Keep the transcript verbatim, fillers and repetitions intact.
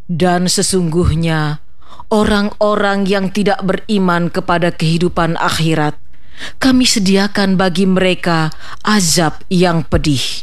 Dan sesungguhnya orang-orang yang tidak beriman kepada kehidupan akhirat, kami sediakan bagi mereka azab yang pedih.